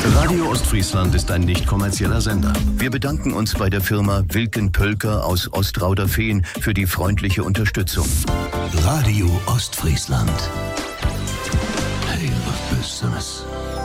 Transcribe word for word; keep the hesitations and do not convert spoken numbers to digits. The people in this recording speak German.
Radio Ostfriesland ist ein nicht kommerzieller Sender. Wir bedanken uns bei der Firma Wilken Pölker aus Ostrauderfehn für die freundliche Unterstützung. Radio Ostfriesland. Hey, was bist du?